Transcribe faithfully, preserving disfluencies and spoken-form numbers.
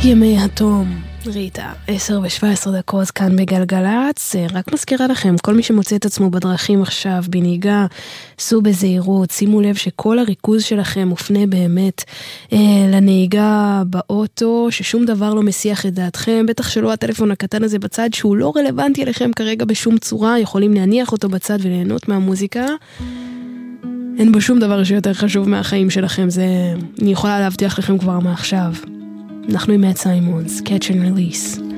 ימי התום, ריטה, עשר ושבע עשרה דקות כאן בגלגלץ. רק מזכירה לכם, כל מי שמוצא את עצמו בדרכים עכשיו, בנהיגה, סעו בזהירות, שימו לב שכל הריכוז שלכם מופנה באמת אה, לנהיגה באוטו, ששום דבר לא מסיח את דעתכם, בטח שלא הטלפון הקטן הזה בצד, שהוא לא רלוונטי אליכם כרגע בשום צורה, יכולים להניח אותו בצד וליהנות מהמוזיקה. אין בו שום דבר שיותר חשוב מהחיים שלכם, זה אני יכולה להבטיח לכם כבר מעכשיו. אנחנו עם מאט סיימונס, Catch and Release.